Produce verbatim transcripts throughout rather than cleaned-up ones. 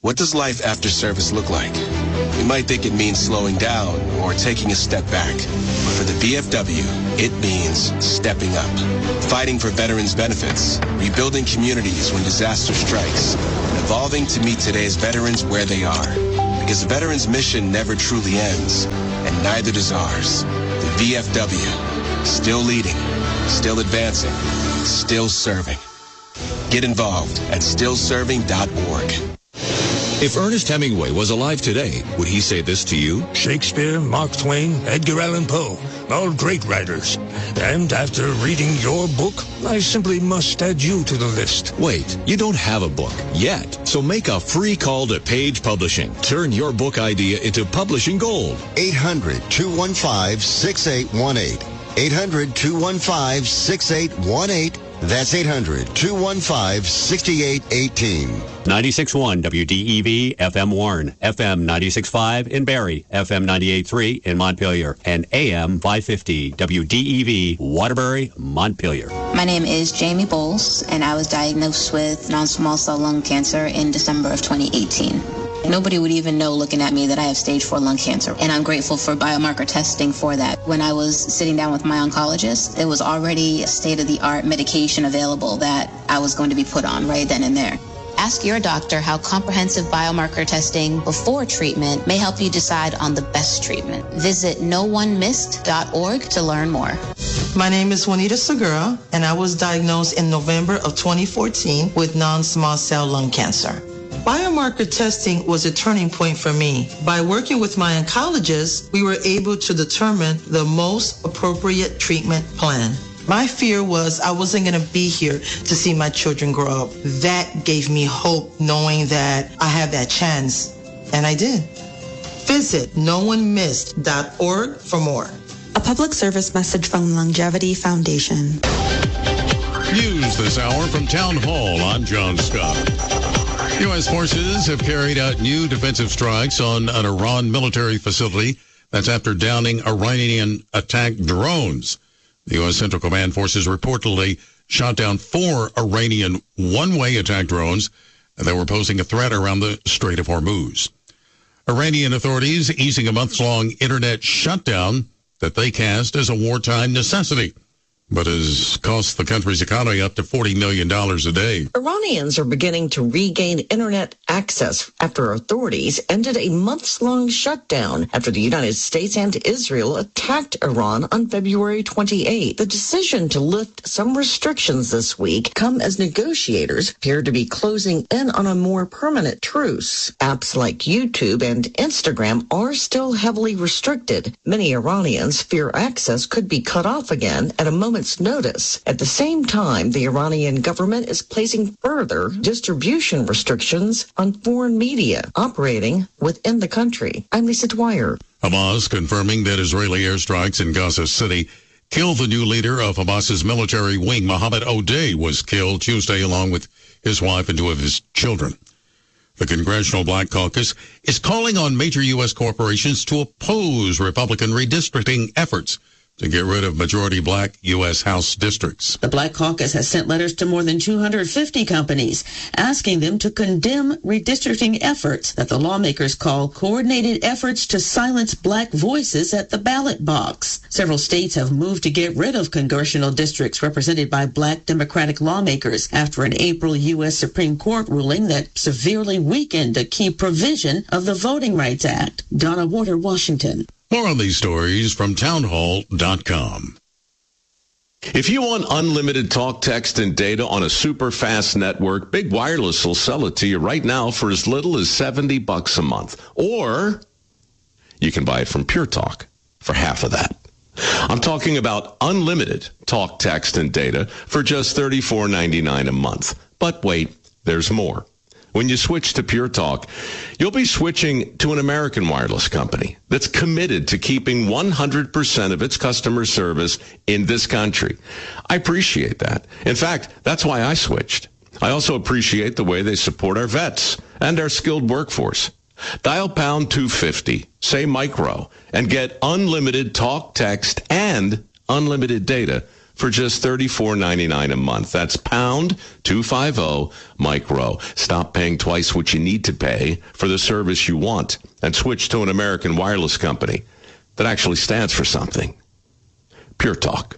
What does life after service look like? We might think it means slowing down or taking a step back. But for the V F W, it means stepping up. Fighting for veterans' benefits, rebuilding communities when disaster strikes, and evolving to meet today's veterans where they are. Because the veterans' mission never truly ends, and neither does ours. The V F W, still leading, still advancing, still serving. Get involved at still serving dot org. If Ernest Hemingway was alive today, would he say this to you? Shakespeare, Mark Twain, Edgar Allan Poe, all great writers. And after reading your book, I simply must add you to the list. Wait, you don't have a book yet. So make a free call to Page Publishing. Turn your book idea into publishing gold. eight hundred, two one five, six eight one eight. eight hundred, two one five, six eight one eight. That's eight hundred, two one five, six eight one eight. ninety-six point one W D E V F M Warren, F M ninety-six point five in Barrie, F M ninety-eight point three in Montpelier, and A M five fifty W D E V Waterbury, Montpelier. My name is Jamie Bowles, and I was diagnosed with non-small cell lung cancer in December of twenty eighteen. Nobody would even know looking at me that I have stage four lung cancer, and I'm grateful for biomarker testing for that. When I was sitting down with my oncologist, there was already a state-of-the-art medication available that I was going to be put on right then and there. Ask your doctor how comprehensive biomarker testing before treatment may help you decide on the best treatment. Visit no one missed dot org to learn more. My name is Juanita Segura, and I was diagnosed in November of twenty fourteen with non-small cell lung cancer. Biomarker testing was a turning point for me. By working with my oncologist, we were able to determine the most appropriate treatment plan. My fear was I wasn't going to be here to see my children grow up. That gave me hope, knowing that I have that chance, and I did. Visit no one missed dot org for more. A public service message from Longevity Foundation. News this hour from Town Hall. I'm John Scott. U S forces have carried out new defensive strikes on an Iran military facility. That's after downing Iranian-attacked drones. The U S Central Command forces reportedly shot down four Iranian one-way attack drones that were posing a threat around the Strait of Hormuz. Iranian authorities easing a months-long internet shutdown that they cast as a wartime necessity, but has cost the country's economy up to forty million dollars a day. Iranians are beginning to regain internet access after authorities ended a months-long shutdown after the United States and Israel attacked Iran on February twenty-eighth. The decision to lift some restrictions this week come as negotiators appear to be closing in on a more permanent truce. Apps like YouTube and Instagram are still heavily restricted. Many Iranians fear access could be cut off again at a moment notice. At the same time, the Iranian government is placing further distribution restrictions on foreign media operating within the country. I'm Lisa Dwyer. Hamas confirming that Israeli airstrikes in Gaza City killed the new leader of Hamas's military wing. Mohammed Odeh was killed Tuesday along with his wife and two of his children. The Congressional Black Caucus is calling on major U S corporations to oppose Republican redistricting efforts to get rid of majority black U S House districts. The Black Caucus has sent letters to more than two hundred fifty companies asking them to condemn redistricting efforts that the lawmakers call coordinated efforts to silence black voices at the ballot box. Several states have moved to get rid of congressional districts represented by black Democratic lawmakers after an April U S Supreme Court ruling that severely weakened a key provision of the Voting Rights Act. Donna Warder, Washington. More on these stories from townhall dot com. If you want unlimited talk, text, and data on a super fast network, Big Wireless will sell it to you right now for as little as seventy bucks a month. Or you can buy it from Pure Talk for half of that. I'm talking about unlimited talk, text, and data for just thirty-four ninety-nine a month. But wait, there's more. When you switch to Pure Talk, you'll be switching to an American wireless company that's committed to keeping one hundred percent of its customer service in this country. I appreciate that. In fact, that's why I switched. I also appreciate the way they support our vets and our skilled workforce. Dial pound two fifty, say micro, and get unlimited talk, text, and unlimited data for just thirty-four ninety-nine a month. That's pound two fifty Mike Rowe. Stop paying twice what you need to pay for the service you want and switch to an American wireless company that actually stands for something. Pure Talk.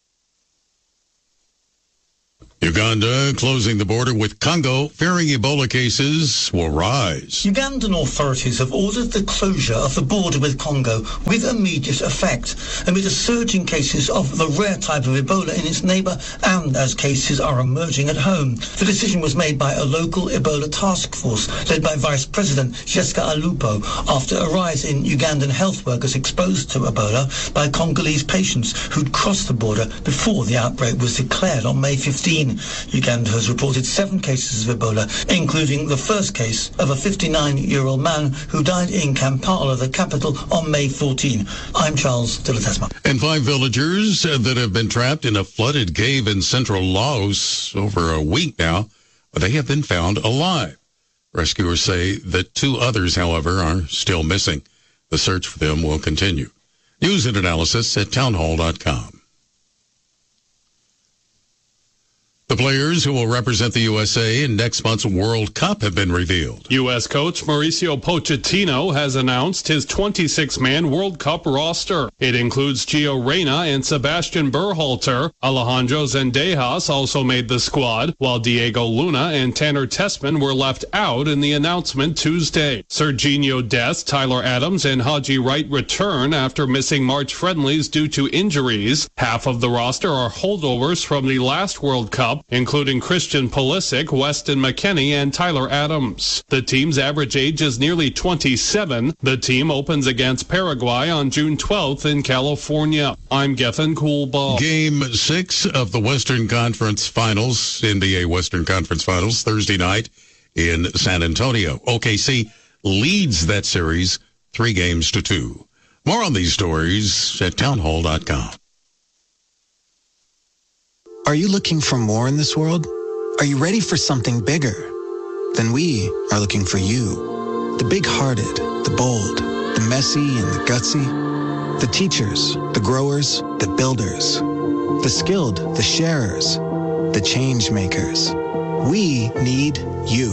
Uganda closing the border with Congo, fearing Ebola cases will rise. Ugandan authorities have ordered the closure of the border with Congo with immediate effect amid a surge in cases of the rare type of Ebola in its neighbour and as cases are emerging at home. The decision was made by a local Ebola task force led by Vice President Jessica Alupo after a rise in Ugandan health workers exposed to Ebola by Congolese patients who'd crossed the border before the outbreak was declared on May fifteenth. Uganda has reported seven cases of Ebola, including the first case of a fifty-nine-year-old man who died in Kampala, the capital, on May fourteenth. I'm Charles Dilatesma. And five villagers that have been trapped in a flooded cave in central Laos over a week now, they have been found alive. Rescuers say that two others, however, are still missing. The search for them will continue. News and analysis at townhall dot com. The players who will represent the U S A in next month's World Cup have been revealed. U S coach Mauricio Pochettino has announced his twenty-six man World Cup roster. It includes Gio Reyna and Sebastian Berhalter. Alejandro Zendejas also made the squad, while Diego Luna and Tanner Tessman were left out in the announcement Tuesday. Serginho Dest, Tyler Adams, and Haji Wright return after missing March friendlies due to injuries. Half of the roster are holdovers from the last World Cup, including Christian Pulisic, Weston McKennie, and Tyler Adams. The team's average age is nearly twenty-seven. The team opens against Paraguay on June twelfth in California. I'm Gethin Coolbaugh. Game six of the Western Conference Finals, N B A Western Conference Finals, Thursday night in San Antonio. O K C leads that series three games to two. More on these stories at townhall dot com. Are you looking for more in this world? Are you ready for something bigger? Then we are looking for you. The big-hearted, the bold, the messy and the gutsy. The teachers, the growers, the builders. The skilled, the sharers, the change makers. We need you.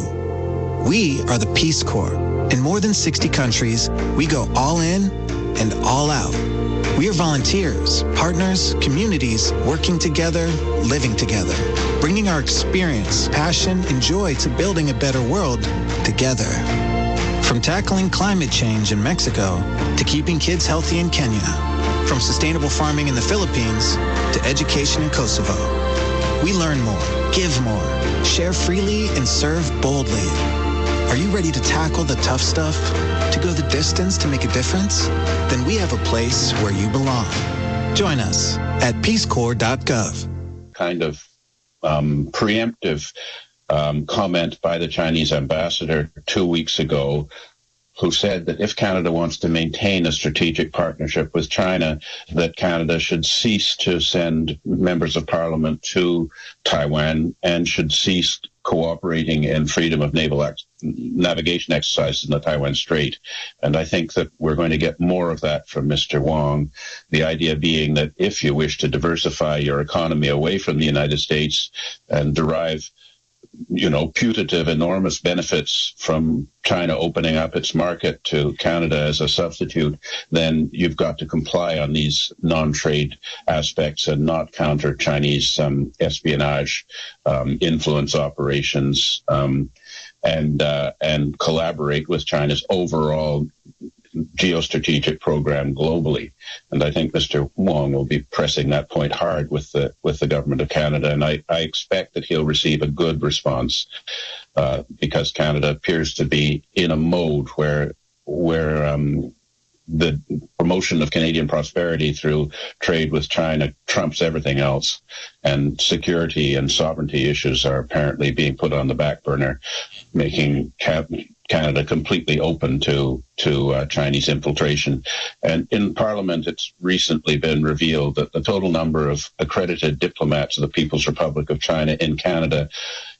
We are the Peace Corps. In more than sixty countries, we go all in and all out. We are volunteers, partners, communities, working together, living together, bringing our experience, passion, and joy to building a better world together. From tackling climate change in Mexico to keeping kids healthy in Kenya, from sustainable farming in the Philippines to education in Kosovo. We learn more, give more, share freely, and serve boldly. Are you ready to tackle the tough stuff? To go the distance to make a difference? Then we have a place where you belong. Join us at peace corps dot gov. Kind of um, preemptive um, comment by the Chinese ambassador two weeks ago, who said that if Canada wants to maintain a strategic partnership with China, that Canada should cease to send members of parliament to Taiwan and should cease cooperating in freedom of naval ex- navigation exercises in the Taiwan Strait. And I think that we're going to get more of that from Mister Wong. The idea being that if you wish to diversify your economy away from the United States and derive, you know, putative, enormous benefits from China opening up its market to Canada as a substitute, then you've got to comply on these non-trade aspects and not counter Chinese um, espionage, um, influence operations, um, and uh, and collaborate with China's overall geostrategic program globally. And I think Mister Wong will be pressing that point hard with the with the government of Canada, and I, I expect that he'll receive a good response uh, because Canada appears to be in a mode where where um, the promotion of Canadian prosperity through trade with China trumps everything else, and security and sovereignty issues are apparently being put on the back burner, making Canada completely open to to uh, Chinese infiltration. And in Parliament, it's recently been revealed that the total number of accredited diplomats of the People's Republic of China in Canada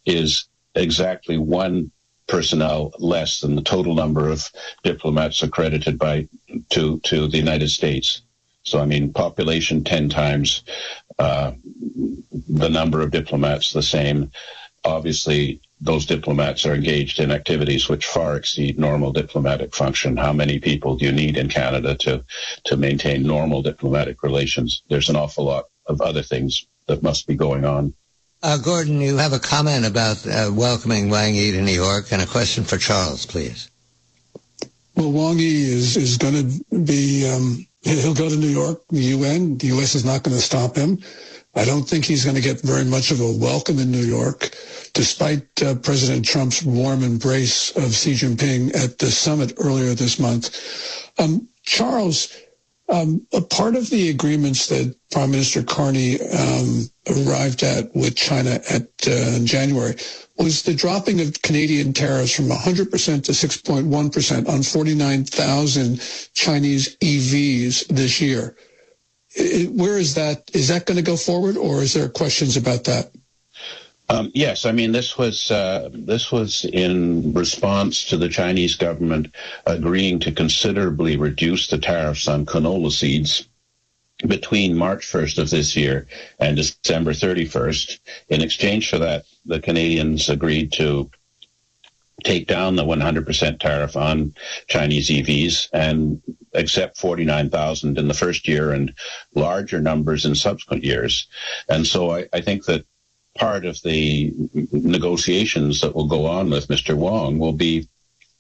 is exactly one personnel less than the total number of diplomats accredited by to to the United States. So, I mean, population ten times, uh, the number of diplomats the same. Obviously, those diplomats are engaged in activities which far exceed normal diplomatic function. How many people do you need in Canada to, to maintain normal diplomatic relations? There's an awful lot of other things that must be going on. Uh, Gordon, you have a comment about uh, welcoming Wang Yi to New York, and a question for Charles, please. Well, Wang Yi is, is going to be, um, he'll go to New York, the U N. The U S is not going to stop him. I don't think he's going to get very much of a welcome in New York, despite uh, President Trump's warm embrace of Xi Jinping at the summit earlier this month. Um, Charles, um, a part of the agreements that Prime Minister Carney um, arrived at with China at uh, in January was the dropping of Canadian tariffs from one hundred percent to six point one percent on forty-nine thousand Chinese E Vs this year. It, where is that? Is that going to go forward, or is there questions about that? Um, yes, I mean, this was uh, this was in response to the Chinese government agreeing to considerably reduce the tariffs on canola seeds between March first of this year and December thirty-first. In exchange for that, the Canadians agreed to take down the one hundred percent tariff on Chinese E Vs and accept forty-nine thousand in the first year and larger numbers in subsequent years. And so I, I think that part of the negotiations that will go on with Mister Wong will be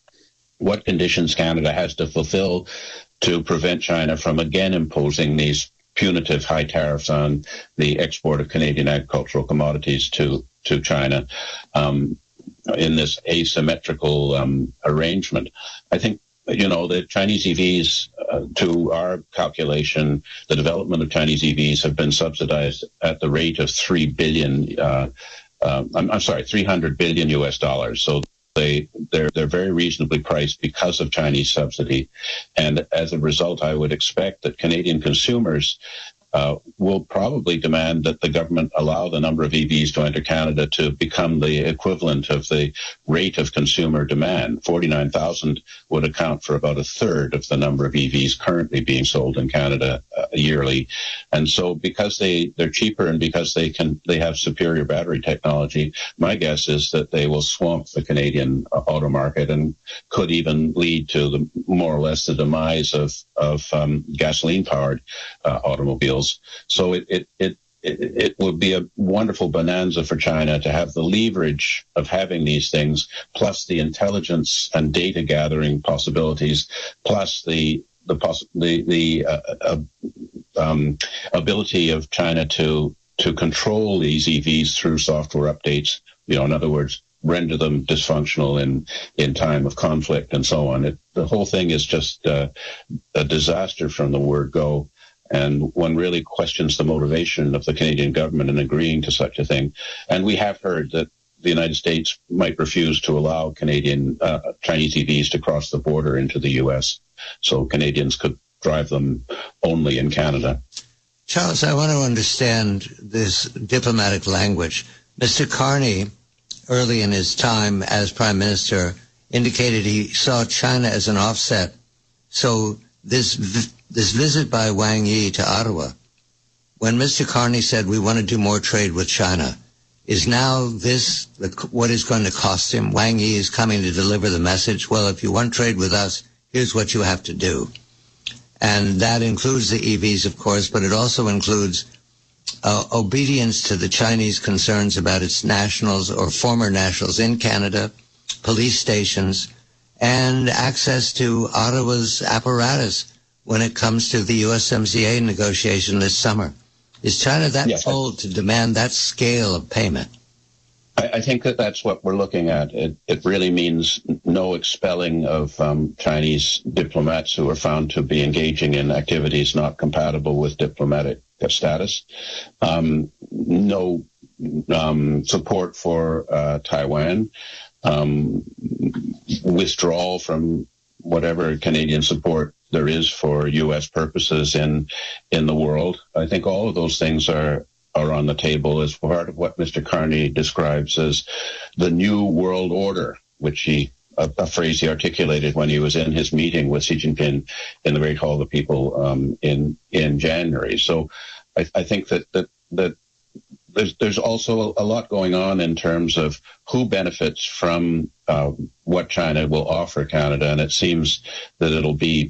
what conditions Canada has to fulfill to prevent China from again imposing these punitive high tariffs on the export of Canadian agricultural commodities to, to China um, in this asymmetrical um, arrangement. I think, you know, the Chinese E Vs, uh, to our calculation, the development of Chinese E Vs have been subsidized at the rate of three billion, uh, uh, I'm, I'm sorry, three hundred billion U S dollars. So they, they're, they're very reasonably priced because of Chinese subsidy. And as a result, I would expect that Canadian consumers Uh, will probably demand that the government allow the number of E Vs to enter Canada to become the equivalent of the rate of consumer demand. forty-nine thousand would account for about a third of the number of E Vs currently being sold in Canada uh, yearly. And so because they, they're cheaper and because they can they have superior battery technology, my guess is that they will swamp the Canadian uh, auto market and could even lead to the more or less the demise of, of um, gasoline-powered uh, automobiles. So it, it, it, it would be a wonderful bonanza for China to have the leverage of having these things, plus the intelligence and data gathering possibilities, plus the the poss- the, the uh, uh, um, ability of China to to control these E Vs through software updates. You know, in other words, render them dysfunctional in in time of conflict and so on. It, the whole thing is just uh, a disaster from the word go. And one really questions the motivation of the Canadian government in agreeing to such a thing. And we have heard that the United States might refuse to allow Canadian uh, Chinese E Vs to cross the border into the U S. So Canadians could drive them only in Canada. Charles, I want to understand this diplomatic language. Mister Carney, early in his time as Prime Minister, indicated he saw China as an offset. So this this visit by Wang Yi to Ottawa, when Mister Carney said we want to do more trade with China, is now this the, what is going to cost him? Wang Yi is coming to deliver the message, well, if you want trade with us, here's what you have to do. And that includes the E Vs, of course, but it also includes uh, obedience to the Chinese concerns about its nationals or former nationals in Canada, police stations, and access to Ottawa's apparatus when it comes to the U S M C A negotiation this summer. Is China that yes, bold to demand that scale of payment? I, I think that that's what we're looking at. It, it really means no expelling of um, Chinese diplomats who are found to be engaging in activities not compatible with diplomatic status. Um, no um, support for uh, Taiwan. Um, withdrawal from whatever Canadian support there is for U S purposes in in the world. I think all of those things are are on the table as part of what Mister Carney describes as the new world order, which he a, a phrase he articulated when he was in his meeting with Xi Jinping in the Great Hall of the People um, in in January. So I, I think that that that there's there's also a lot going on in terms of who benefits from uh, what China will offer Canada, and it seems that it'll be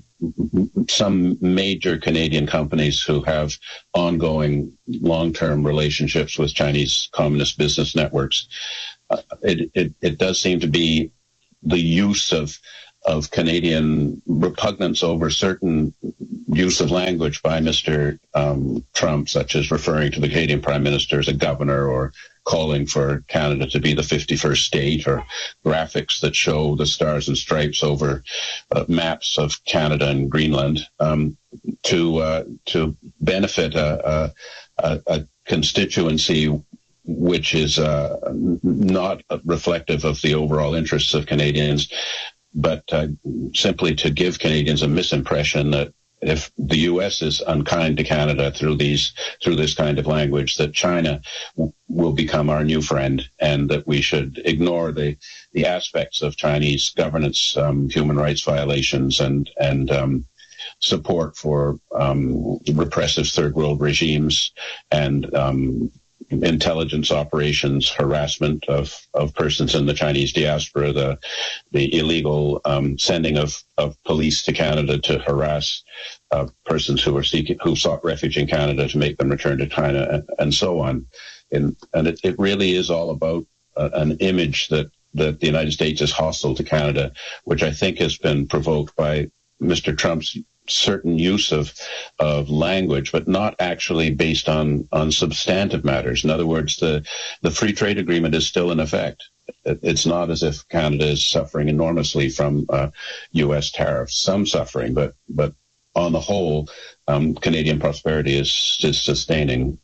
some major Canadian companies who have ongoing long-term relationships with Chinese communist business networks. Uh, it, it it does seem to be the use of of Canadian repugnance over certain use of language by Mister Um, Trump, such as referring to the Canadian Prime Minister as a governor, or calling for Canada to be the fifty-first state, or graphics that show the stars and stripes over uh, maps of Canada and Greenland, um, to uh, to benefit a, a, a constituency which is uh, not reflective of the overall interests of Canadians, but uh, simply to give Canadians a misimpression that if the U S is unkind to Canada through these through this kind of language, that China w- will become our new friend, and that we should ignore the the aspects of Chinese governance, um, human rights violations, and and um, support for um, repressive third world regimes, and um, intelligence operations, harassment of, of persons in the Chinese diaspora, the the illegal um, sending of, of police to Canada to harass uh, persons who were seeking who sought refuge in Canada to make them return to China, and, and so on. And, and it, it really is all about uh, an image that, that the United States is hostile to Canada, which I think has been provoked by Mister Trump's certain use of of language, but not actually based on on substantive matters. In other words, the the free trade agreement is still in effect. It's not as if Canada is suffering enormously from uh, U S tariffs. Some suffering, but but on the whole, um, Canadian prosperity is is sustaining.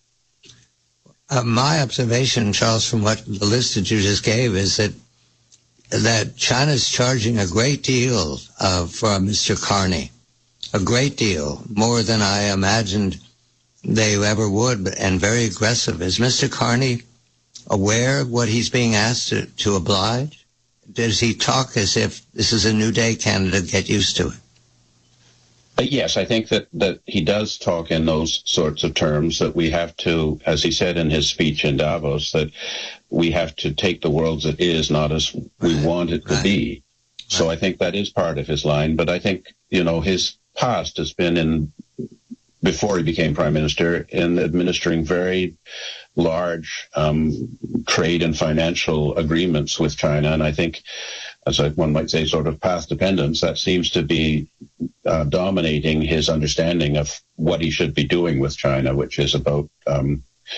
Uh, my observation, Charles, from what the list that you just gave, is that that China's charging a great deal uh, for Mister Carney. A great deal, more than I imagined they ever would, and very aggressive. Is Mister Carney aware of what he's being asked to, to oblige? Does he talk as if this is a new day, Canada, get used to it? Uh, yes, I think that, that he does talk in those sorts of terms, that we have to, as he said in his speech in Davos, that we have to take the world as it is, not as we right, want it to right. be. So right. I think that is part of his line, but I think, you know, his past has been in, before he became prime minister, in administering very large um, trade and financial agreements with China. And I think, as I, one might say, sort of path dependence, that seems to be uh, dominating his understanding of what he should be doing with China, which is about um,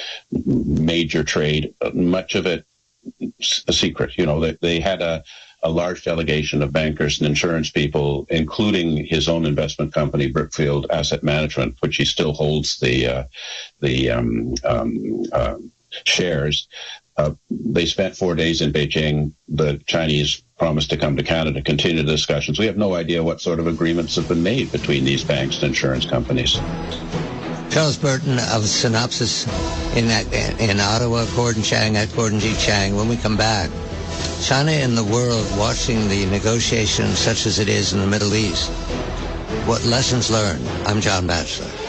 major trade, much of it a secret. You know, they, they had a a large delegation of bankers and insurance people, including his own investment company, Brookfield Asset Management, which he still holds the uh, the um, um, uh, shares. Uh, they spent four days in Beijing. The Chinese promised to come to Canada, continue the discussions. We have no idea what sort of agreements have been made between these banks and insurance companies. Charles Burton of Synopsis in in Ottawa, Gordon Chang at Gordon G. Chang. When we come back, China and the world watching the negotiations such as it is in the Middle East. What lessons learned? I'm John Batchelor.